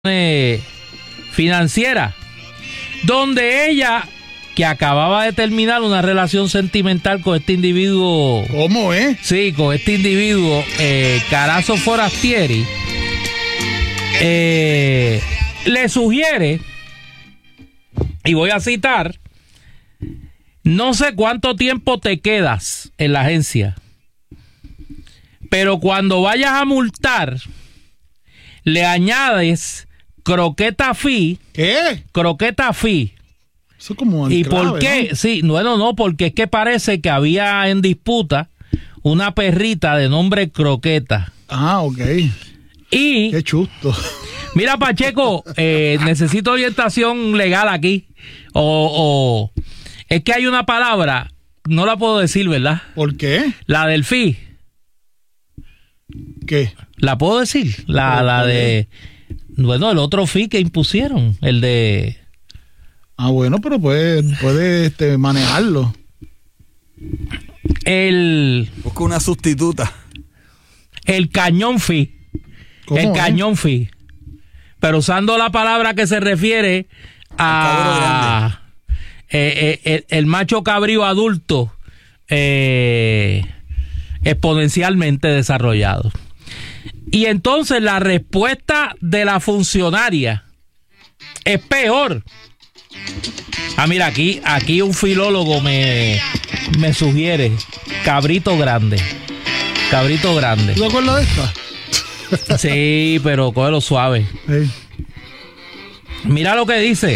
financiera, donde ella, que acababa de terminar una relación sentimental con este individuo. ¿Cómo es? Sí, con este individuo, Carazo Forastieri, le sugiere, y voy a citar: no sé cuánto tiempo te quedas en la agencia, pero cuando vayas a multar, le añades croqueta fee. ¿Qué? Croqueta fee. Eso es como ¿Y clave, por qué? ¿no? Sí, no, porque es que parece que había en disputa una perrita de nombre Croqueta. Ah, ok. Y Qué chusto. mira, Pacheco, necesito orientación legal aquí. O es que hay una palabra, no la puedo decir, ¿verdad? ¿Por qué? La del fee. ¿Qué? ¿La puedo decir? La de... Bueno, el otro fee que impusieron, el de... Ah, bueno, pero puede manejarlo. Busca una sustituta. El cañón fee. El cañón fee. Pero usando la palabra que se refiere a el macho cabrío adulto exponencialmente desarrollado. Y entonces la respuesta de la funcionaria es peor. Ah, mira, aquí un filólogo me sugiere cabrito grande. Cabrito grande. ¿Tú te acuerdas de esta? Sí, pero cógelo suave. Sí. Mira lo que dice.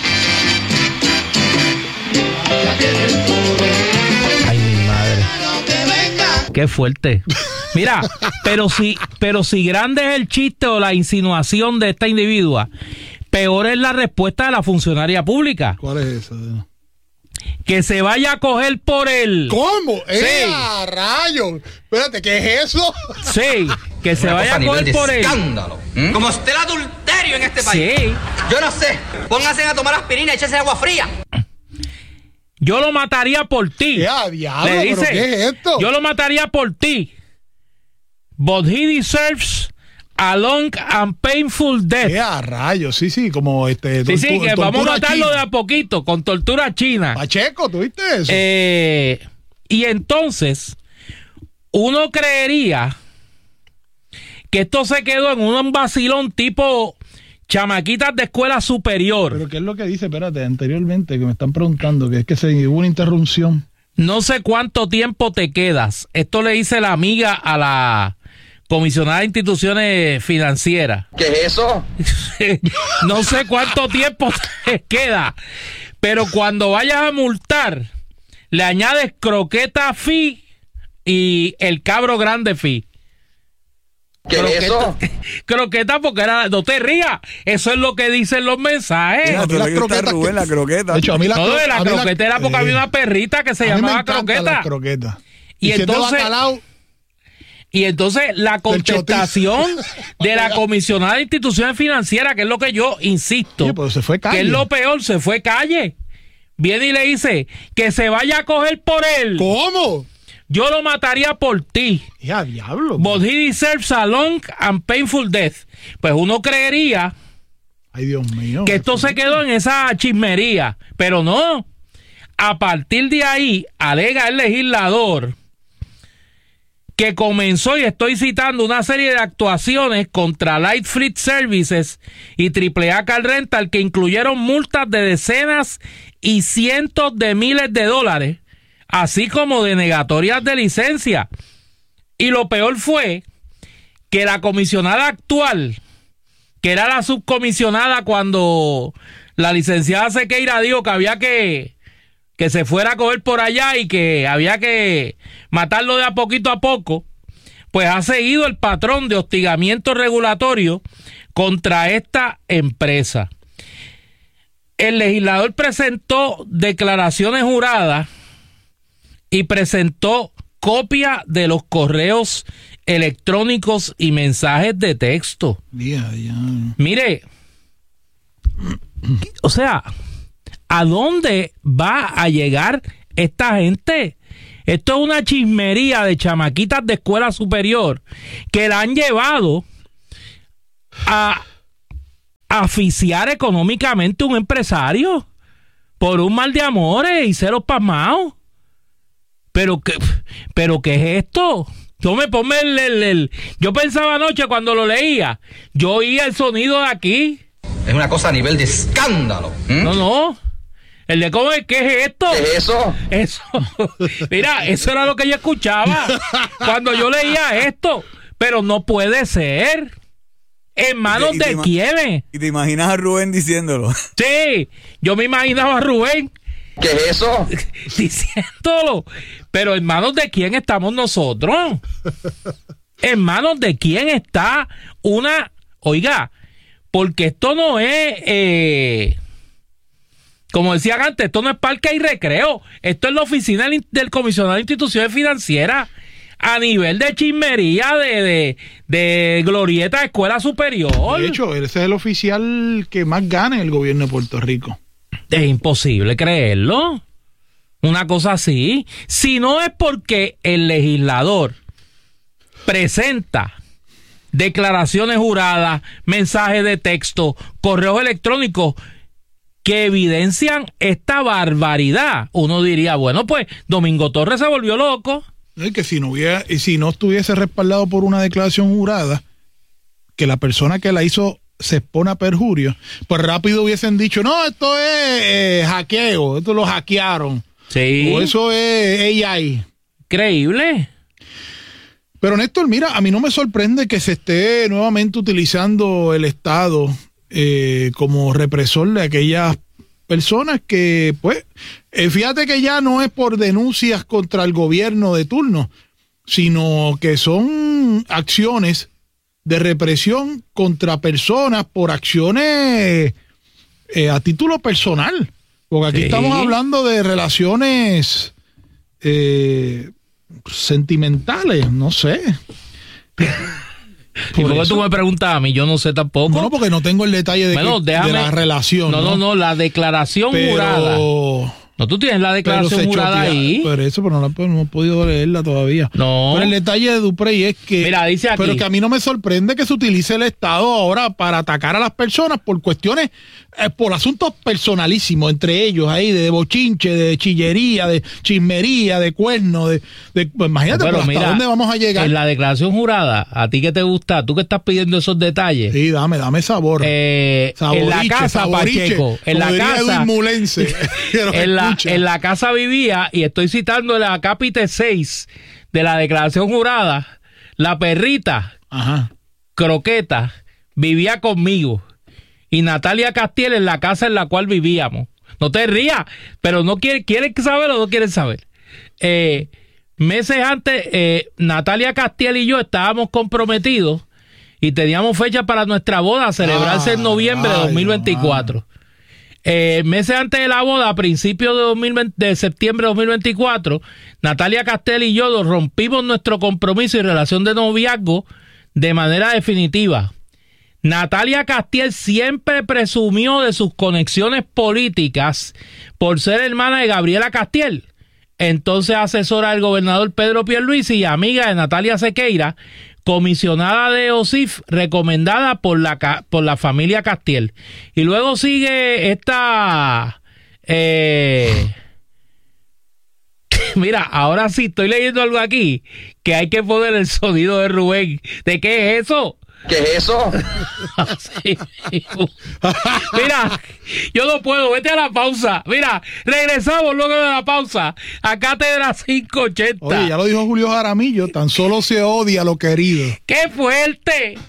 Ay, mi madre. Qué fuerte. Mira, pero si grande es el chiste o la insinuación de esta individua, peor es la respuesta de la funcionaria pública. ¿Cuál es esa? Que se vaya a coger por él. ¿Cómo? Sí. ¡A rayos! Espérate, ¿qué es eso? Sí, que se vaya a coger por él. Escándalo. Como esté el adulterio en este país. Sí. Yo no sé. Pónganse a tomar aspirina y échense agua fría. Yo lo mataría por ti. ¿Qué a diablo? Le dice, ¿Pero qué es esto? yo lo mataría por ti. But he deserves a long and painful death. ¿Qué a rayos? Sí, como Sí, que vamos a matarlo china. de a poquito, con tortura china. Pacheco, ¿tú viste eso? Y entonces, uno creería que esto se quedó en un vacilón tipo chamaquitas de escuela superior. Pero ¿qué es lo que dice? Espérate, anteriormente que me están preguntando, que es que hubo una interrupción. No sé cuánto tiempo te quedas. Esto le dice la amiga a la comisionada de instituciones financieras. ¿Qué es eso? No sé cuánto tiempo te queda, pero cuando vayas a multar, le añades croqueta fee y el cabro grande fee. ¿Qué es eso? Croqueta porque era... No te rías, eso es lo que dicen los mensajes. Mira, Pero las aquí está croquetas Rubén, que- la croqueta. De hecho, a mí La croqueta era porque había una perrita que se llamaba croqueta. Las croquetas. Y si es de entonces- bacalao, Y entonces la contestación de la comisionada de instituciones financieras, que es lo que yo insisto, oye, pero se fue calle. que es lo peor, se fue calle. Viene y le dice que se vaya a coger por él. ¿Cómo? Yo lo mataría por ti. Ya, diablo. But he deserves a long and painful death. Pues uno creería Ay, Dios mío. que esto se quedó en esa chismería, pero no. A partir de ahí, alega el legislador que comenzó, y estoy citando, una serie de actuaciones contra Light Fleet Services y AAA Car Rental que incluyeron multas de decenas y cientos de miles de dólares, así como denegatorias de licencia. Y lo peor fue que la comisionada actual, que era la subcomisionada cuando la licenciada Sequeira dijo que había que se fuera a coger por allá y que había que matarlo de a poco, pues ha seguido el patrón de hostigamiento regulatorio contra esta empresa. El legislador presentó declaraciones juradas y presentó copia de los correos electrónicos y mensajes de texto. Ya. Mire, o sea, ¿a dónde va a llegar esta gente? Esto es una chismería de chamaquitas de escuela superior que la han llevado a asfixiar económicamente a un empresario por un mal de amores y celos pasmados. ¿Pero qué es esto? Ponme yo pensaba anoche cuando lo leía, yo oía el sonido de aquí. Es una cosa a nivel de escándalo. No. El de cómo es, ¿qué es esto? ¿Qué es eso? Eso. Mira, eso era lo que yo escuchaba cuando yo leía esto. Pero no puede ser. ¿En manos de quién? ¿Y te imaginas a Rubén diciéndolo? Sí, yo me imaginaba a Rubén. ¿Qué es eso? Diciéndolo. Pero ¿en manos de quién estamos nosotros? ¿En manos de quién está una... Oiga, porque esto no es... como decían antes, esto no es parque y recreo. Esto es la oficina del comisionado de instituciones financieras a nivel de chismería de glorieta de escuela superior. De hecho, ese es el oficial que más gana en el gobierno de Puerto Rico. Es imposible creerlo. Una cosa así. Si no es porque el legislador presenta declaraciones juradas, mensajes de texto, correos electrónicos que evidencian esta barbaridad, uno diría, bueno, pues Domingo Torres se volvió loco. Es que si no estuviese respaldado por una declaración jurada, que la persona que la hizo se expone a perjurio, pues rápido hubiesen dicho, no, esto es hackeo, esto lo hackearon. Sí. O eso es AI. Creíble. Pero Néstor, mira, a mí no me sorprende que se esté nuevamente utilizando el Estado como represor de aquellas personas que, pues, fíjate que ya no es por denuncias contra el gobierno de turno, sino que son acciones de represión contra personas por acciones a título personal. Porque aquí estamos hablando de relaciones sentimentales, no sé. ¿Y por qué tú me preguntas a mí? Yo no sé tampoco. Bueno, porque no tengo el detalle de la relación. No, la declaración jurada. No, tú tienes la declaración jurada ahí. Pero no he podido leerla todavía. No. Pero el detalle de Duprey es que... Mira, dice aquí. Pero que a mí no me sorprende que se utilice el Estado ahora para atacar a las personas por cuestiones, por asuntos personalísimos entre ellos ahí, de bochinche, de chillería, de chismería, de cuerno, pues imagínate, pero ¿hasta dónde vamos a llegar? En la declaración jurada, ¿a ti qué te gusta? ¿Tú que estás pidiendo esos detalles? Sí, dame sabor. En la casa, Pacheco. En la casa. En la casa vivía, y estoy citando el acápite 6 de la declaración jurada, la perrita, Croqueta, vivía conmigo. Y Natalia Castiel en la casa en la cual vivíamos. No te rías, pero no ¿quieren saber o no quieren saber? Meses antes, Natalia Castiel y yo estábamos comprometidos y teníamos fecha para nuestra boda a celebrarse en noviembre de 2024. Meses antes de la boda, a principios de septiembre de 2024, Natalia Castiel y yo rompimos nuestro compromiso y relación de noviazgo de manera definitiva. Natalia Castiel siempre presumió de sus conexiones políticas por ser hermana de Gabriela Castiel, entonces asesora del gobernador Pedro Pierluisi y amiga de Natalia Sequeira, comisionada de OSIF, recomendada por la familia Castiel. Y luego sigue esta... Mira, ahora sí estoy leyendo algo aquí que hay que poner el sonido de Rubén. ¿De qué es eso? ¿Qué es eso? Sí. Mira, yo no puedo, vete a la pausa. Mira, regresamos luego de la pausa a Cátedra 580. Oye, ya lo dijo Julio Jaramillo, tan solo se odia lo querido. ¡Qué fuerte!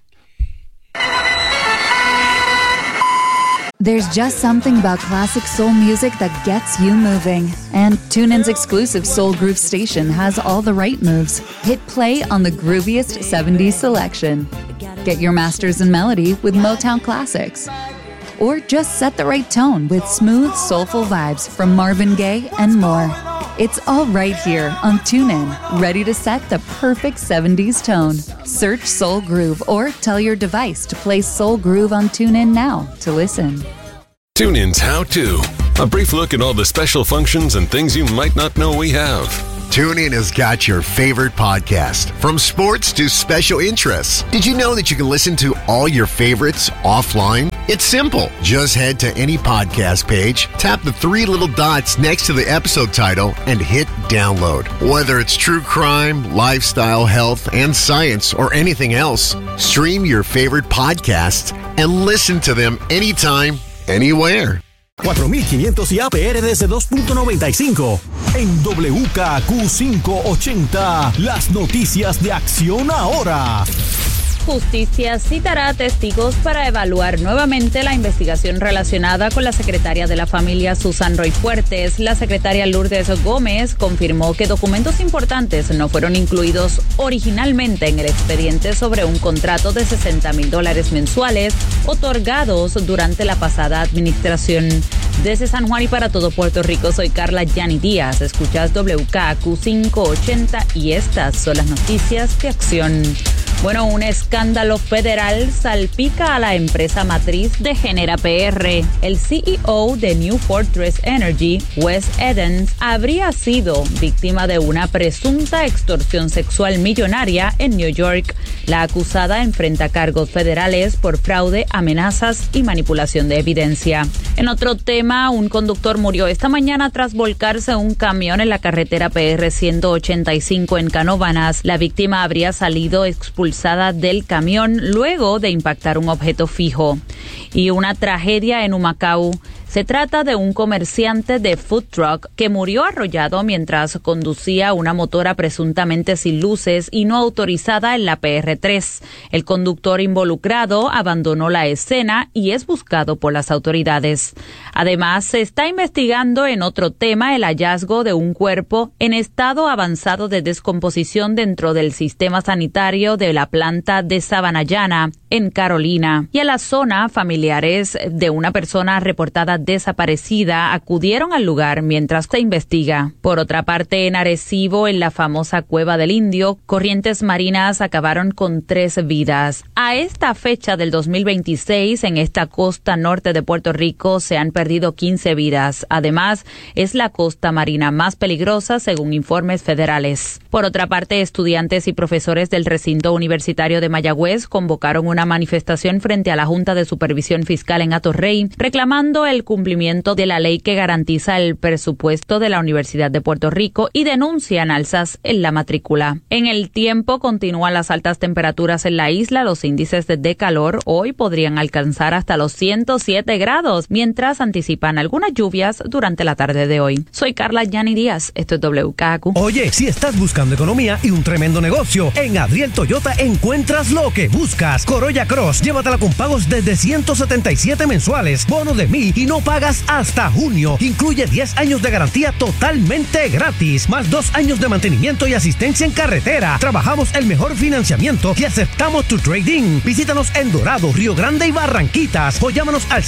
There's just something about classic soul music that gets you moving. And TuneIn's exclusive Soul Groove station has all the right moves. Hit play on the grooviest 70s selection. Get your masters in melody with Motown classics. Or just set the right tone with smooth, soulful vibes from Marvin Gaye and more. It's all right here on TuneIn, ready to set the perfect 70s tone. Search Soul Groove or tell your device to play Soul Groove on TuneIn now to listen. TuneIn's How To. A brief look at all the special functions and things you might not know we have. TuneIn has got your favorite podcast, from sports to special interests. Did you know that you can listen to all your favorites offline? It's simple. Just head to any podcast page, tap the 3 little dots next to the episode title, and hit download. Whether it's true crime, lifestyle, health, and science, or anything else, stream your favorite podcasts and listen to them anytime, anywhere. 4500 y APR desde 2.95. En WKQ 580, las noticias de Acción Ahora. Justicia citará a testigos para evaluar nuevamente la investigación relacionada con la secretaria de la familia Susan Roy Fuertes. La secretaria Lourdes Gómez confirmó que documentos importantes no fueron incluidos originalmente en el expediente sobre un contrato de $60,000 mensuales otorgados durante la pasada administración. Desde San Juan y para todo Puerto Rico, soy Carla Yani Díaz. Escuchas WKQ 580 y estas son las noticias de Acción. Bueno, un escándalo federal salpica a la empresa matriz de Genera PR. El CEO de New Fortress Energy, Wes Edens, habría sido víctima de una presunta extorsión sexual millonaria en New York. La acusada enfrenta cargos federales por fraude, amenazas y manipulación de evidencia. En otro tema, un conductor murió esta mañana tras volcarse un camión en la carretera PR 185 en Canóvanas. La víctima habría salido expulsada del camión luego de impactar un objeto fijo. Y una tragedia en Humacao. Se trata de un comerciante de food truck que murió arrollado mientras conducía una motora presuntamente sin luces y no autorizada en la PR3. El conductor involucrado abandonó la escena y es buscado por las autoridades. Además, se está investigando en otro tema el hallazgo de un cuerpo en estado avanzado de descomposición dentro del sistema sanitario de la planta de Sabanayana, en Carolina. Y a la zona, familiares de una persona reportada desaparecida acudieron al lugar mientras se investiga. Por otra parte, en Arecibo, en la famosa Cueva del Indio, corrientes marinas acabaron con 3 vidas. A esta fecha del 2026, en esta costa norte de Puerto Rico, se han perdido 15 vidas. Además, es la costa marina más peligrosa según informes federales. Por otra parte, estudiantes y profesores del recinto universitario de Mayagüez convocaron una manifestación frente a la Junta de Supervisión Fiscal en Atorrey, reclamando el cumplimiento de la ley que garantiza el presupuesto de la Universidad de Puerto Rico y denuncian alzas en la matrícula. En el tiempo, continúan las altas temperaturas en la isla. Los índices de calor hoy podrían alcanzar hasta los 107 grados, mientras anticipan algunas lluvias durante la tarde de hoy. Soy Carla Yani Díaz, esto es WKQ. Oye, si estás buscando economía y un tremendo negocio, en Adriel Toyota encuentras lo que buscas. Corolla Cross, llévatela con pagos desde 177 mensuales, bono de 1,000 y no pagas hasta junio. Incluye 10 años de garantía totalmente gratis, más 2 años de mantenimiento y asistencia en carretera. Trabajamos el mejor financiamiento y aceptamos tu trading. Visítanos en Dorado, Río Grande y Barranquitas o llámanos al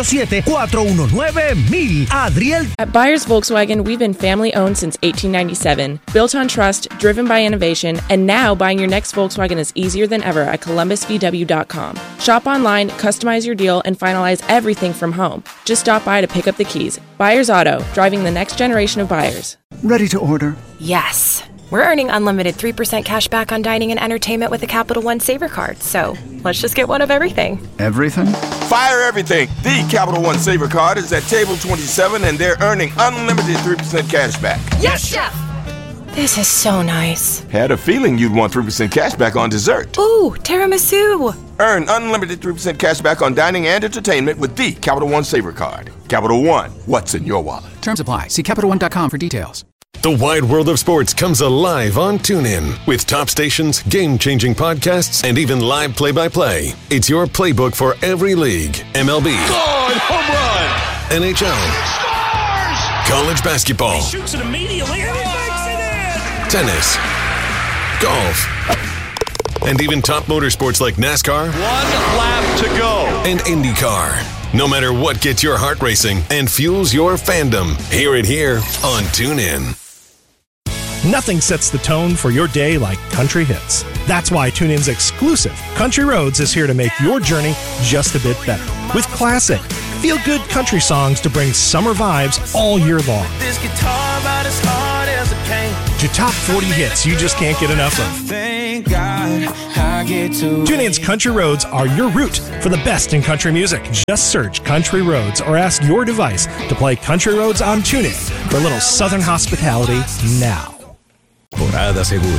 787-419-1000. Adriel. At Byers Volkswagen, we've been family owned since 1897, built on trust, driven by innovation, and now buying your next Volkswagen is easier than ever at ColumbusVW.com. Shop online, customize your deal, and finalize everything from home. Just stop by to pick up the keys. Byers Auto, driving the next generation of buyers. Ready to order? Yes. We're earning unlimited 3% cash back on dining and entertainment with the Capital One Saver Card. So let's just get one of everything. Everything? Fire everything. The Capital One Saver Card is at table 27 and they're earning unlimited 3% cash back. Yes, Chef! This is so nice. Had a feeling you'd want 3% cash back on dessert. Ooh, tiramisu. Earn unlimited 3% cash back on dining and entertainment with the Capital One Saver Card. Capital One, what's in your wallet? Terms apply. See CapitalOne.com for details. The wide world of sports comes alive on TuneIn. With top stations, game-changing podcasts, and even live play-by-play. It's your playbook for every league. MLB. God, home run! NHL. Scores! College basketball. He shoots it immediately and he makes it in! Tennis. Golf. And even top motorsports like NASCAR. 1 lap to go. And IndyCar. No matter what gets your heart racing and fuels your fandom, hear it here on TuneIn. Nothing sets the tone for your day like country hits. That's why TuneIn's exclusive Country Roads is here to make your journey just a bit better. With classic, feel-good country songs to bring summer vibes all year long. This guitar about as hard as a pain. To top 40 hits you just can't get enough of. Thank God I TuneIn's Country Roads are your route for the best in country music. Just search Country Roads or ask your device to play Country Roads on TuneIn for a little Southern hospitality now. Temporada segura.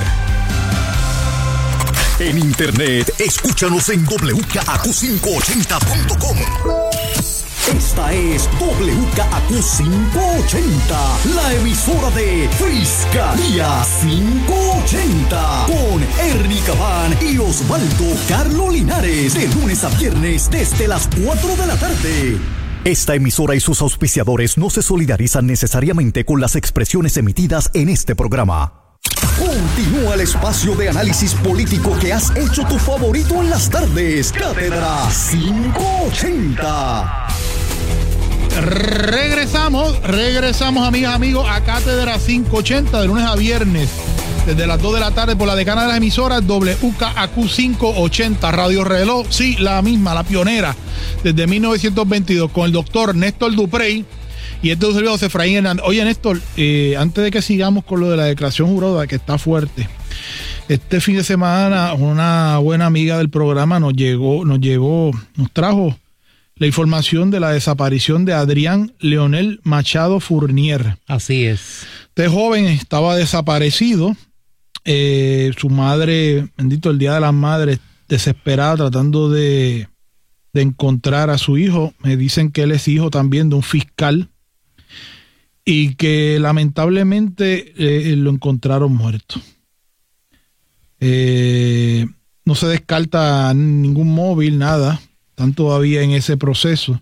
En internet, escúchanos en WKAQ580.com. Esta es WKAQ580, la emisora de Fiscalía 580, con Ernie Cabán y Osvaldo Carlo Linares, de lunes a viernes desde las 4 de la tarde. Esta emisora y sus auspiciadores no se solidarizan necesariamente con las expresiones emitidas en este programa. Continúa el espacio de análisis político que has hecho tu favorito en las tardes. Cátedra 580. Regresamos, amigas, amigos, a Cátedra 580 de lunes a viernes, desde las 2 de la tarde por la decana de las emisoras WKAQ 580, Radio Reloj, sí, la misma, la pionera, desde 1922, con el doctor Néstor Duprey y este servidor José Efraín Hernández. Oye, Néstor, antes de que sigamos con lo de la declaración jurada, que está fuerte, este fin de semana una buena amiga del programa nos trajo la información de la desaparición de Adrián Leonel Machado Fournier. Así es. Este joven estaba desaparecido. Su madre, bendito el Día de las Madres, desesperada, tratando de encontrar a su hijo. Me dicen que él es hijo también de un fiscal y que lamentablemente lo encontraron muerto. No se descarta ningún móvil, nada. Están todavía en ese proceso.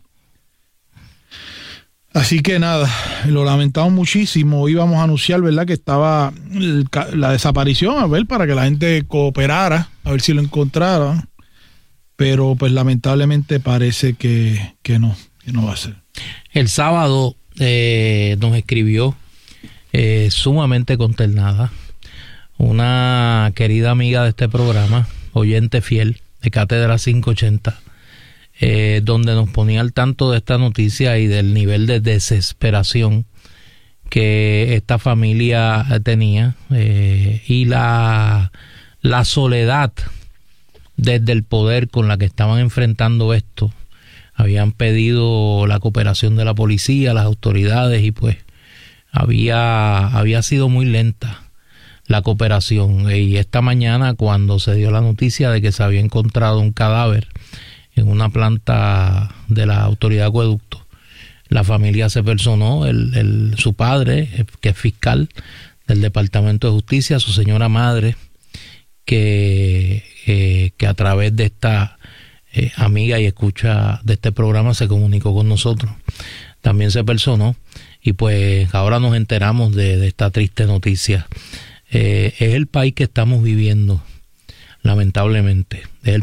Así que nada, lo lamentamos muchísimo. Hoy íbamos a anunciar, ¿verdad?, que estaba la desaparición, a ver, para que la gente cooperara, a ver si lo encontrara. Pero pues lamentablemente parece que no va a ser. El sábado nos escribió sumamente consternada una querida amiga de este programa, oyente fiel de Cátedra 580, donde nos ponía al tanto de esta noticia y del nivel de desesperación que esta familia tenía, y la soledad desde el poder con la que estaban enfrentando esto. Habían pedido la cooperación de la policía, las autoridades, y pues había sido muy lenta la cooperación. Y esta mañana, cuando se dio la noticia de que se había encontrado un cadáver en una planta de la autoridad de acueducto, la familia se personó, su padre, que es fiscal del Departamento de Justicia, su señora madre, que a través de esta amiga y escucha de este programa se comunicó con nosotros, también se personó, y pues ahora nos enteramos de esta triste noticia. Es el país que estamos viviendo, lamentablemente,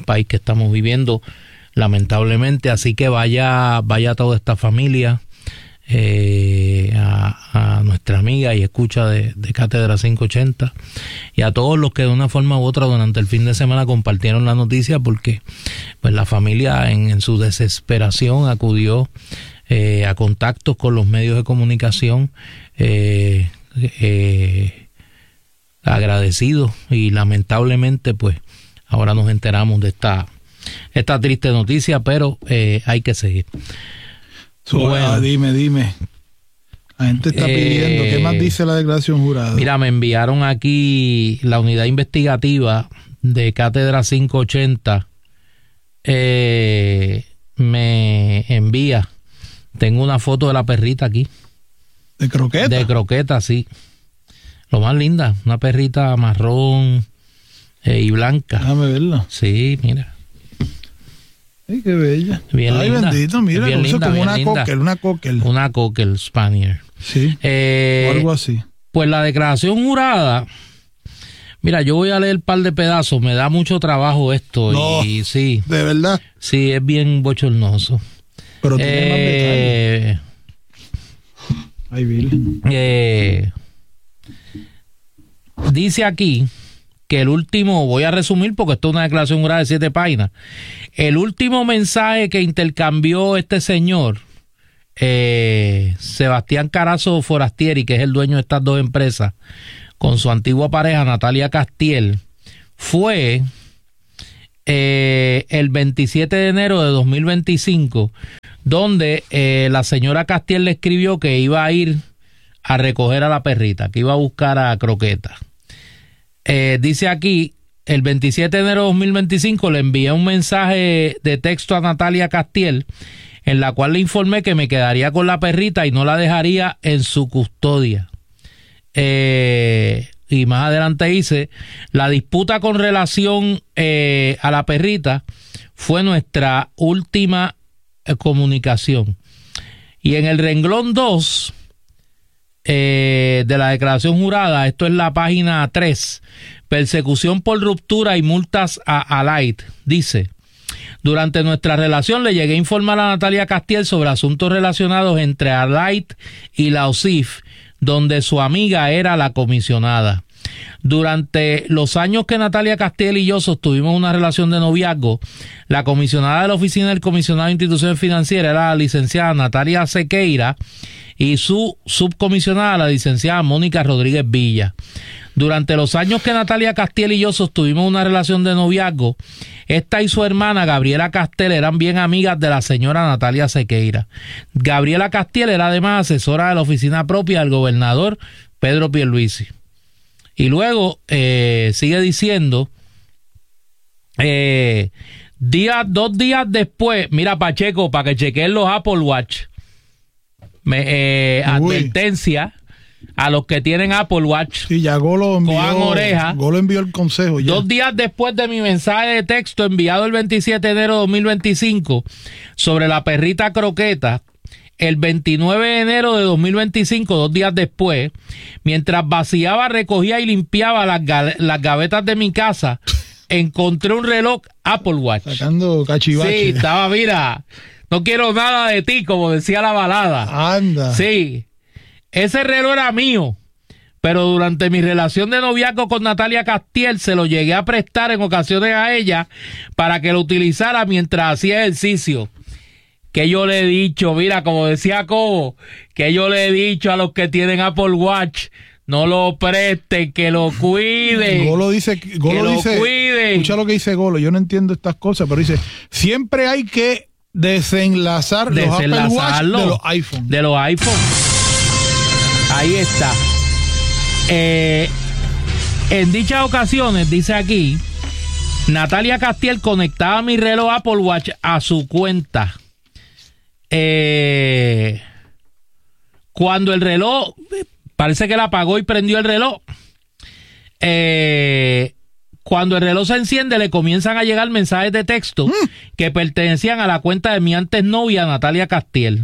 así que vaya toda esta familia, a nuestra amiga y escucha de Cátedra 580, y a todos los que de una forma u otra durante el fin de semana compartieron la noticia, porque pues la familia en su desesperación acudió a contactos con los medios de comunicación, agradecidos, y lamentablemente pues ahora nos enteramos de esta triste noticia, pero hay que seguir. Bueno, dime. La gente está pidiendo. ¿Qué más dice la declaración jurada? Mira, me enviaron aquí la unidad investigativa de Cátedra 580. Me envía. Tengo una foto de la perrita aquí. ¿De croqueta? De croqueta, sí. Lo más linda. Una perrita marrón y blanca. Déjame verla. Sí, mira. Ay, qué bella. Bien Ay, linda. Bendito, mira, bien linda, como bien una cocker. Una cocker spaniel. Sí, o algo así. Pues la declaración jurada, mira, yo voy a leer un par de pedazos, me da mucho trabajo esto. No, y sí. ¿De verdad? Sí, es bien bochornoso. Pero tiene más detalles. Ay, Bill. Dice aquí que el último, voy a resumir porque esto es una declaración jurada de 7 páginas. El último mensaje que intercambió este señor, Sebastián Carazo Forastieri, que es el dueño de estas dos empresas, con su antigua pareja Natalia Castiel, fue el 27 de enero de 2025, donde la señora Castiel le escribió que iba a ir a recoger a la perrita, que iba a buscar a Croqueta. Dice aquí, el 27 de enero de 2025 le envié un mensaje de texto a Natalia Castiel, en la cual le informé que me quedaría con la perrita y no la dejaría en su custodia. Y más adelante dice, la disputa con relación a la perrita fue nuestra última comunicación. Y en el renglón 2 de la declaración jurada, esto es la página 3, persecución por ruptura y multas a Light, dice: durante nuestra relación le llegué a informar a Natalia Castiel sobre asuntos relacionados entre Alight y la OSIF, donde su amiga era la comisionada. Durante los años que Natalia Castiel y yo sostuvimos una relación de noviazgo, la comisionada de la oficina del comisionado de instituciones financieras era la licenciada Natalia Sequeira y su subcomisionada la licenciada Mónica Rodríguez Villa. Durante los años que Natalia Castiel y yo sostuvimos una relación de noviazgo, esta y su hermana Gabriela Castiel eran bien amigas de la señora Natalia Sequeira. Gabriela Castiel era además asesora de la oficina propia del gobernador Pedro Pierluisi. Y luego sigue diciendo, 2 días después, mira Pacheco, para que chequeen los Apple Watch, advertencia a los que tienen Apple Watch. Sí, ya Golo envió el consejo. Ya. 2 días después de mi mensaje de texto enviado el 27 de enero de 2025 sobre la perrita Croqueta, el 29 de enero de 2025, 2 días después, mientras vaciaba, recogía y limpiaba las gavetas de mi casa, encontré un reloj Apple Watch. Sacando cachivache. Sí, estaba, mira, no quiero nada de ti, como decía la balada. Anda. Sí. Ese reloj era mío, pero durante mi relación de noviazgo con Natalia Castiel se lo llegué a prestar en ocasiones a ella para que lo utilizara mientras hacía ejercicio. Que yo le he dicho, mira, como decía Cobo, que yo le he dicho a los que tienen Apple Watch, no lo presten, que lo cuiden. Golo dice, cuiden. Escucha lo que dice Golo, yo no entiendo estas cosas, pero dice, siempre hay que desenlazar los Apple Watch de los iPhone. De los iPhone. Ahí está. En dichas ocasiones, dice aquí, Natalia Castiel conectaba mi reloj Apple Watch a su cuenta. Cuando el reloj, parece que la apagó y prendió el reloj. Cuando el reloj se enciende, le comienzan a llegar mensajes de texto que pertenecían a la cuenta de mi antes novia, Natalia Castiel.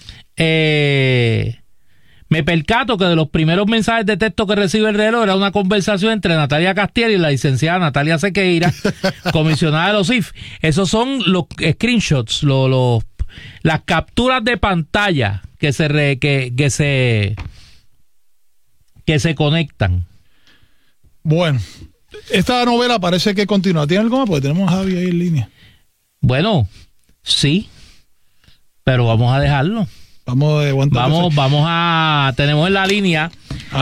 Me percato que de los primeros mensajes de texto que recibe el reloj era una conversación entre Natalia Castiel y la licenciada Natalia Sequeira, comisionada de los OSIF. Esos son los screenshots, las capturas de pantalla que se conectan. Bueno, esta novela parece que continúa. ¿Tiene algo más? Porque tenemos a Javi ahí en línea. Bueno, sí, pero vamos a dejarlo. Tenemos en la línea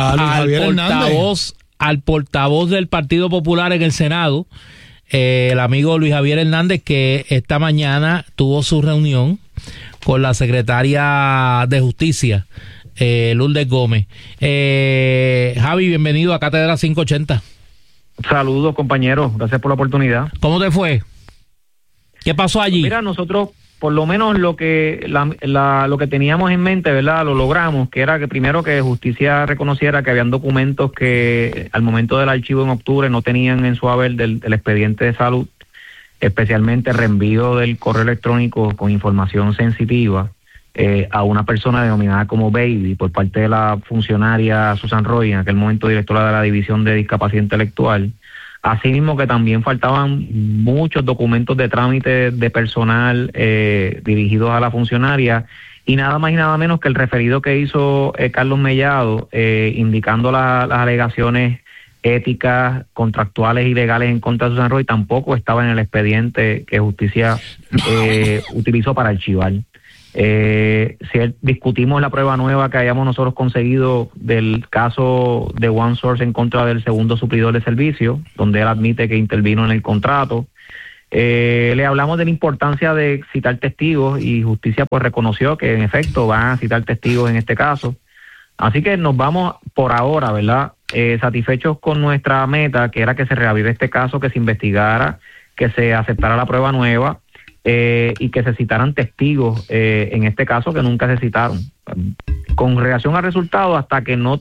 al portavoz del Partido Popular en el Senado, el amigo Luis Javier Hernández, que esta mañana tuvo su reunión con la secretaria de Justicia, Lourdes Gómez. Javi, bienvenido a Cátedra 580. Saludos, compañeros, gracias por la oportunidad. ¿Cómo te fue? ¿Qué pasó allí? Mira, nosotros por lo menos lo que teníamos en mente, ¿verdad? Lo logramos, que era que primero que Justicia reconociera que habían documentos que al momento del archivo en octubre no tenían en su haber del expediente de salud, especialmente reenvío del correo electrónico con información sensitiva a una persona denominada como Baby por parte de la funcionaria Susan Roy, en aquel momento directora de la División de Discapacidad Intelectual. Asimismo que también faltaban muchos documentos de trámite de personal dirigidos a la funcionaria y nada más y nada menos que el referido que hizo Carlos Mellado indicando las alegaciones éticas, contractuales y legales en contra de Susan Roy tampoco estaba en el expediente que Justicia utilizó para archivar. Discutimos la prueba nueva que hayamos nosotros conseguido del caso de OneSource en contra del segundo suplidor de servicio, donde él admite que intervino en el contrato. Le hablamos de la importancia de citar testigos y justicia pues reconoció que en efecto van a citar testigos en este caso. Así que nos vamos por ahora, ¿verdad? Satisfechos con nuestra meta, que era que se reavive este caso, que se investigara, que se aceptara la prueba nueva y que se citaran testigos en este caso que nunca se citaron. Con relación al resultado, hasta que no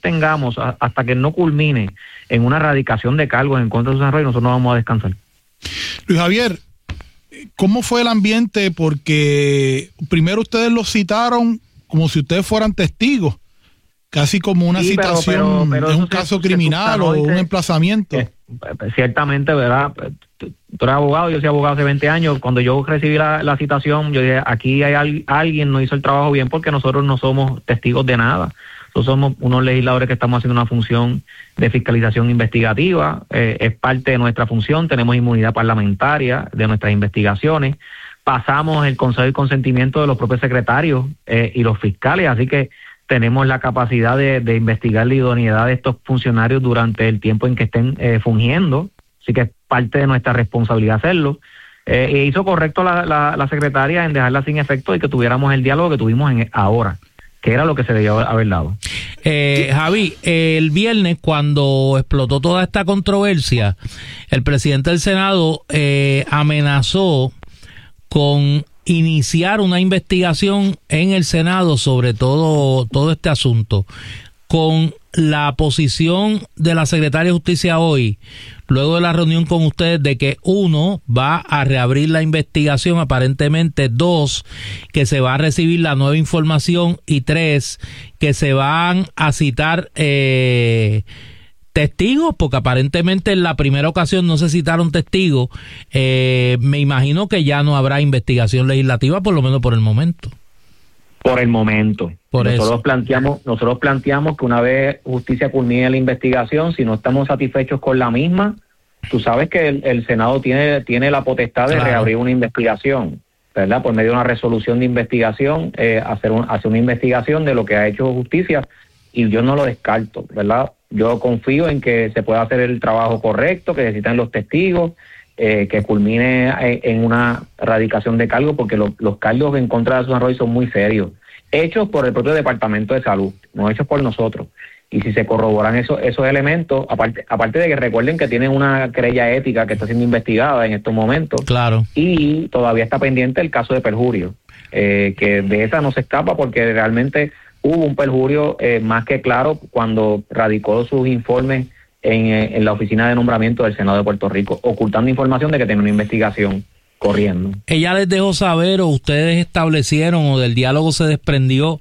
culmine en una erradicación de cargos en contra de Susan Roy, nosotros no vamos a descansar. Luis Javier, ¿cómo fue el ambiente? Porque primero ustedes los citaron como si ustedes fueran testigos, casi como una citación de un caso criminal o un emplazamiento. Ciertamente, ¿verdad? Tú eres abogado, yo soy abogado hace 20 años. Cuando yo recibí la citación, yo dije, aquí hay alguien no hizo el trabajo bien porque nosotros no somos testigos de nada. Nosotros somos unos legisladores que estamos haciendo una función de fiscalización investigativa, es parte de nuestra función, tenemos inmunidad parlamentaria de nuestras investigaciones, pasamos el consejo y consentimiento de los propios secretarios y los fiscales, así que tenemos la capacidad de investigar la idoneidad de estos funcionarios durante el tiempo en que estén fungiendo, así que es parte de nuestra responsabilidad hacerlo. E hizo correcto la secretaria en dejarla sin efecto y que tuviéramos el diálogo que tuvimos ahora, que era lo que se debió haber dado. Javi, el viernes cuando explotó toda esta controversia, el presidente del Senado amenazó con iniciar una investigación en el Senado sobre todo este asunto. Con la posición de la Secretaria de Justicia hoy, luego de la reunión con ustedes, de que 1, va a reabrir la investigación aparentemente, 2, que se va a recibir la nueva información y 3, que se van a citar testigos, porque aparentemente en la primera ocasión no se citaron testigos. Me imagino que ya no habrá investigación legislativa, por lo menos por el momento. Por el momento. Nosotros planteamos que una vez justicia culmine la investigación, si no estamos satisfechos con la misma, tú sabes que el Senado tiene la potestad de reabrir una investigación, ¿verdad? Por medio de una resolución de investigación, hacer una investigación de lo que ha hecho justicia, y yo no lo descarto, ¿verdad? Yo confío en que se pueda hacer el trabajo correcto, que se citen los testigos, que culmine en una erradicación de cargos, porque los cargos en contra de Susan Roy son muy serios, hechos por el propio Departamento de Salud, no hechos por nosotros. Y si se corroboran esos elementos, aparte de que recuerden que tienen una querella ética que está siendo investigada en estos momentos, claro, y todavía está pendiente el caso de perjurio, que de esa no se escapa porque realmente hubo un perjurio más que claro cuando radicó sus informes en la oficina de nombramiento del Senado de Puerto Rico, ocultando información de que tenía una investigación corriendo. ¿Ella les dejó saber o ustedes establecieron o del diálogo se desprendió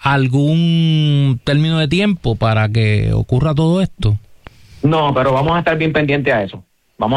algún término de tiempo para que ocurra todo esto? No, pero vamos a estar bien pendientes a eso.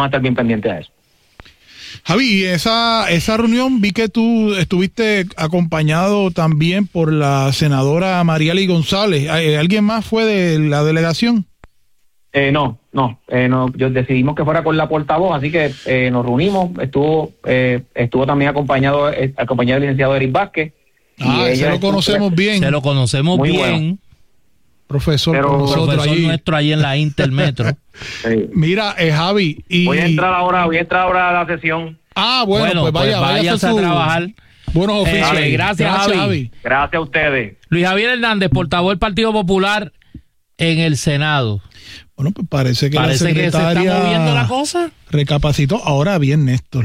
Javi, esa reunión vi que tú estuviste acompañado también por la senadora Mariely González. ¿Alguien más fue de la delegación? No, decidimos que fuera con la portavoz, así que nos reunimos, estuvo también acompañado del licenciado Eric Vázquez. Se lo conocemos bien. Se lo conocemos muy bien. Bueno. Profesor nuestro ahí en la Intermetro. Sí. Mira, Javi. Voy a entrar ahora a la sesión. Bueno, pues váyase a trabajar. Buenos oficios. Gracias, Javi. Gracias a ustedes. Luis Javier Hernández, portavoz del Partido Popular en el Senado. Bueno, pues parece que la secretaria que se está moviendo la cosa. Recapacitó. Ahora bien, Néstor,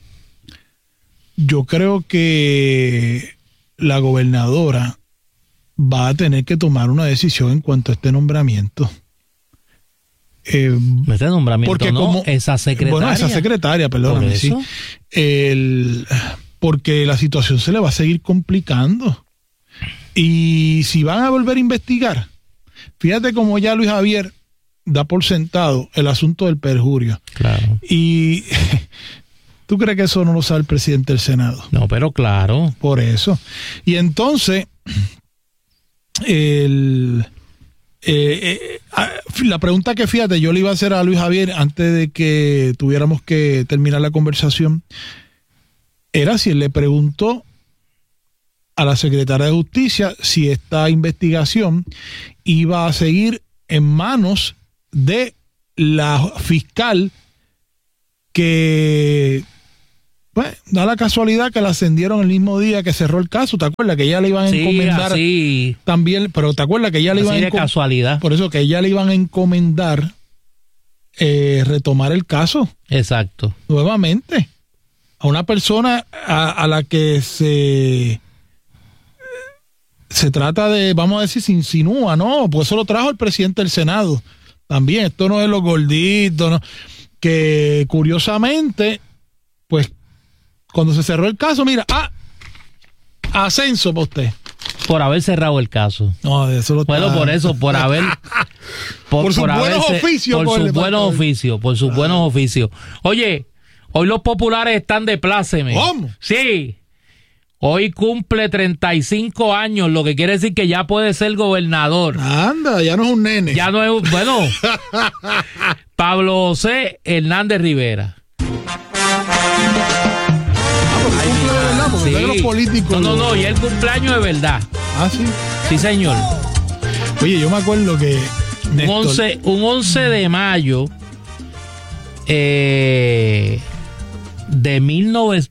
yo creo que la gobernadora va a tener que tomar una decisión en cuanto a este nombramiento. Este nombramiento porque no, esa secretaria. Bueno, esa secretaria, perdóname, sí. Porque la situación se le va a seguir complicando. Y si van a volver a investigar, fíjate cómo ya Luis Javier da por sentado el asunto del perjurio. Claro. Y ¿tú crees que eso no lo sabe el presidente del Senado? No, pero claro. Por eso. Y entonces, la pregunta que fíjate, yo le iba a hacer a Luis Javier antes de que tuviéramos que terminar la conversación, era si él le preguntó a la secretaria de Justicia si esta investigación iba a seguir en manos de la fiscal que pues da la casualidad que la ascendieron el mismo día que cerró el caso. ¿Te acuerdas que ya le iban a encomendar? Sí, también, pero ¿te acuerdas que ya le iban a casualidad? Por eso que ya le iban a encomendar retomar el caso. Exacto. Nuevamente. A una persona a la que se trata de, vamos a decir, se insinúa, ¿no? Pues eso lo trajo el presidente del Senado. También, esto no es los gorditos, ¿no? Que curiosamente, pues, cuando se cerró el caso, mira, ascenso para usted. Por haber cerrado el caso. No, eso lo bueno, por eso, por haber... por sus buenos oficios. Por sus buenos oficios, por sus buenos oficios. Oye, hoy los populares están de pláceme. ¿Cómo? Sí. Hoy cumple 35 años, lo que quiere decir que ya puede ser gobernador. Anda, ya no es un nene. Ya no es, bueno, Pablo José Hernández Rivera. Sí. Los políticos. No, y el cumpleaños de verdad. Ah, sí. Sí, señor. Oye, yo me acuerdo que un 11 de mayo del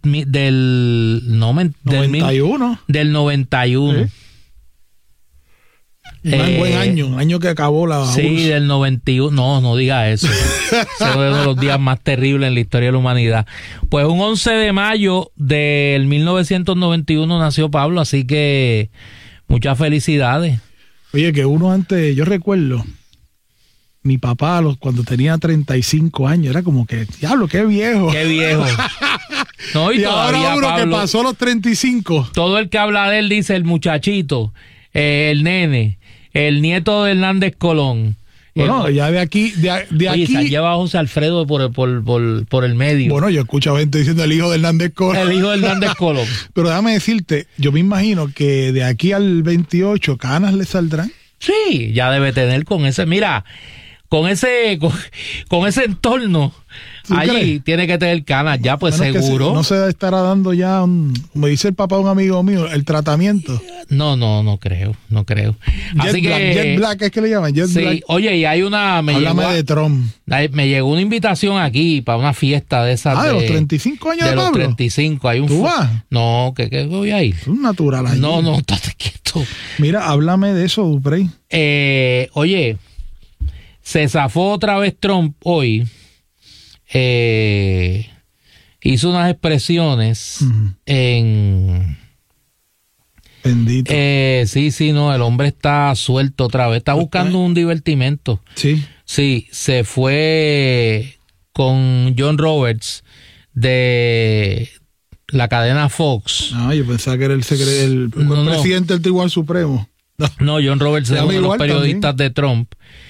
91. Del 91. ¿Sí? Un buen año, año que acabó la Sí, URSS. Del 91. No diga eso. Ese es uno de los días más terribles en la historia de la humanidad. Pues un 11 de mayo del 1991 nació Pablo, así que muchas felicidades. Oye, que uno antes, yo recuerdo, mi papá cuando tenía 35 años, era como que, diablo, qué viejo. Qué viejo. No, y ahora uno Pablo, que pasó los 35. Todo el que habla de él dice el muchachito, el nene, el nieto de Hernández Colón. Bueno, ya de aquí... Oye, aquí se lleva a José Alfredo por el medio. Bueno, yo escucho gente diciendo el hijo de Hernández Colón. El hijo de Hernández Colón. Pero déjame decirte, yo me imagino que de aquí al 28 canas le saldrán. Sí, ya debe tener con ese... Mira, con ese entorno... Allí crees? Tiene que tener canas ya, pues seguro. No se estará dando ya, como dice el papá de un amigo mío, el tratamiento. No creo. Así Jet Black es que le llaman, Jet Black. Oye, y hay una... Háblame de Trump. Me llegó una invitación aquí para una fiesta de esas. De los 35 años de Pablo. Pablo. De los 35. Hay un ¿Tú vas? No, que voy a ir. Es un natural ahí. No, estate quieto. Mira, háblame de eso, Duprey. Oye, se zafó otra vez Trump hoy. Hizo unas expresiones en... Bendito. Sí, no, el hombre está suelto otra vez. Está buscando un divertimento. Sí. Sí, se fue con John Roberts de la cadena Fox. Yo pensaba que era el presidente del Tribunal Supremo. No, John Roberts es uno de los periodistas también. De Trump.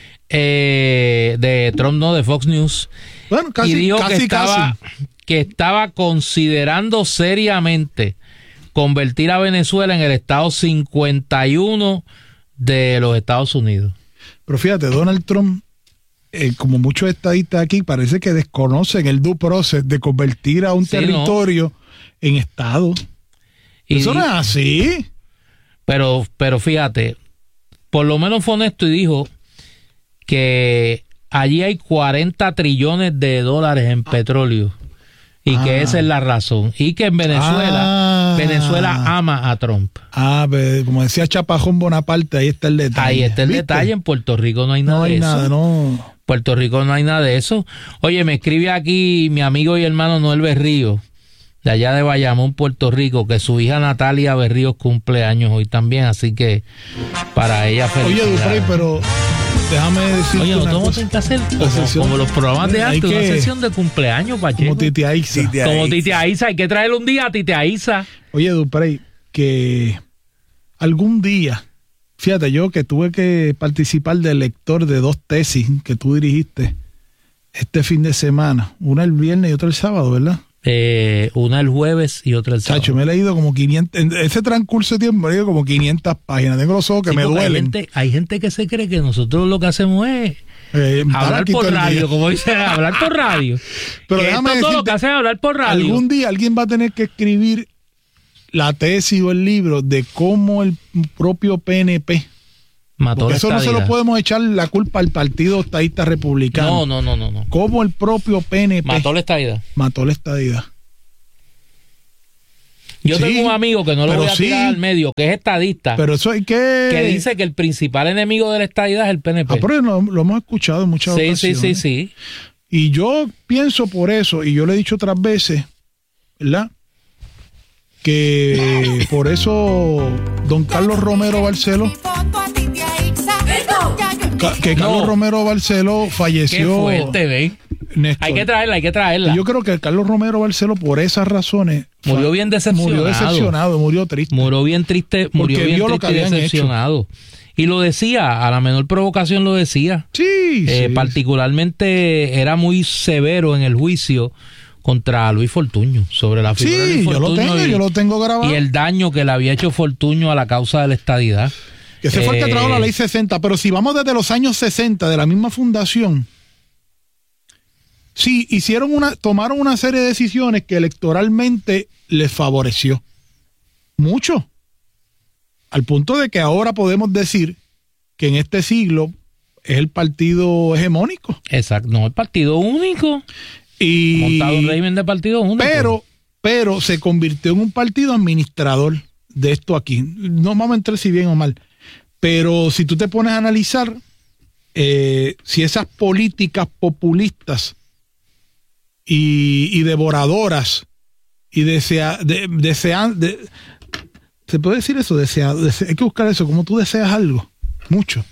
De Trump, no, de Fox News. Bueno, casi, y dijo casi, que estaba considerando seriamente convertir a Venezuela en el estado 51 de los Estados Unidos. Pero fíjate, Donald Trump, como muchos estadistas aquí, parece que desconocen el due process de convertir a un territorio en estado. Eso no es así. Pero fíjate, por lo menos fue honesto y dijo que allí hay 40 trillones de dólares en petróleo y que esa es la razón y que en Venezuela ama a Trump. Pero como decía Chapajón Bonaparte, ahí está el detalle. Ahí está el detalle. En Puerto Rico no hay nada de eso. Puerto Rico no hay nada de eso. Oye, me escribe aquí mi amigo y hermano Noel Berrío, de allá de Bayamón, Puerto Rico, que su hija Natalia Berríos cumple años hoy también, así que para ella felicidades. Oye, Duprey, pero déjame decirte Oye, no tengo que hacer como los programas de antes, una sesión de cumpleaños, Pacheco. Como Titi Aiza. Como Titi Aiza, hay que traerle un día a Titi Aiza. Oye, Duprey, que algún día, fíjate, yo que tuve que participar de lector de 2 tesis que tú dirigiste este fin de semana, una el viernes y otra el sábado, ¿verdad? Una el jueves y otra el sábado. Chacho, me he leído como 500, en ese transcurso de tiempo me he leído como 500 páginas. Tengo los ojos que me duelen. Hay gente que se cree que nosotros lo que hacemos es hablar por radio, como dice, hablar por radio. Pero déjame decirte, todo lo que hacen es hablar por radio. Algún día alguien va a tener que escribir la tesis o el libro de cómo el propio PNP mató la eso estadidad. No se lo podemos echar la culpa al Partido Estadista Republicano. No. Cómo el propio PNP mató la estadidad. Mató la estadidad. Yo tengo un amigo que no lo voy a tirar al medio, que es estadista. Pero eso hay que dice que el principal enemigo de la estadidad es el PNP. Pero lo hemos escuchado en muchas ocasiones. Sí. Y yo pienso por eso, y yo le he dicho otras veces, ¿verdad? Que por eso don Carlos Romero Barceló, Carlos Romero Barceló falleció. Qué fuerte, ¿ves? Hay que traerla. Yo creo que Carlos Romero Barceló, por esas razones, murió bien decepcionado. Murió triste. Murió bien triste y decepcionado. Y lo decía, a la menor provocación lo decía. Sí. Particularmente era muy severo en el juicio contra Luis Fortuño, sobre la figura de Luis Fortuño. Yo lo tengo grabado. Y el daño que le había hecho Fortuño a la causa de la estadidad. Que ese fue el que trajo la ley 60, pero si vamos desde los años 60 de la misma fundación, sí, tomaron una serie de decisiones que electoralmente les favoreció mucho, al punto de que ahora podemos decir que en este siglo es el partido hegemónico. Exacto, no, el partido único. Y montado un régimen de partido único. Pero se convirtió en un partido administrador de esto aquí. No vamos a entrar si bien o mal. Pero si tú te pones a analizar, si esas políticas populistas y devoradoras y ¿se puede decir eso? Hay que buscar eso, como tú deseas algo, mucho.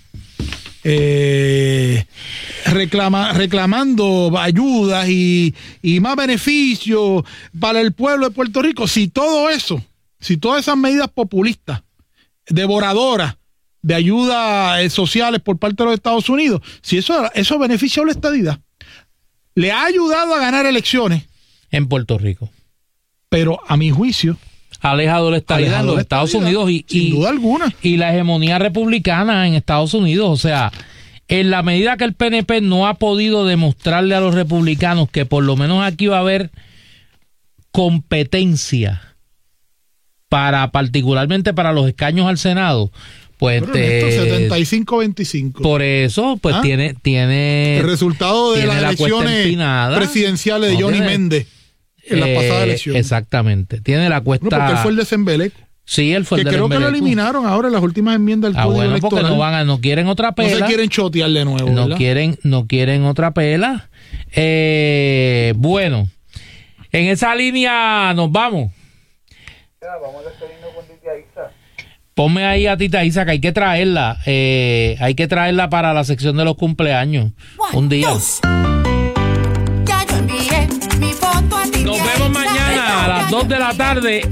Reclamando ayudas y más beneficios para el pueblo de Puerto Rico. Si todas esas medidas populistas, devoradoras, de ayuda sociales por parte de los Estados Unidos, si eso beneficia a la estadidad, le ha ayudado a ganar elecciones en Puerto Rico, pero a mi juicio ha alejado la estadidad en los Estados Unidos sin duda alguna, y la hegemonía republicana en Estados Unidos. O sea, en la medida que el PNP no ha podido demostrarle a los republicanos que por lo menos aquí va a haber competencia particularmente para los escaños al Senado, pues 75-25. Por eso, pues tiene el resultado de las elecciones presidenciales de Johnny Méndez en la pasada elección. Exactamente. Tiene la cuesta. Porque él fue el de Zembeleco. Sí, él fue el de Zembeleco. Que creo que lo eliminaron ahora en las últimas enmiendas del Código Electoral. Porque no quieren otra pela. No se quieren chotear de nuevo. No quieren otra pela. Bueno, en esa línea nos vamos. Vamos a despedirnos con Tita Isa. Ponme ahí a Tita Isa, que hay que traerla. Hay que traerla para la sección de los cumpleaños. Un día. Nos vemos mañana a las 2 de la tarde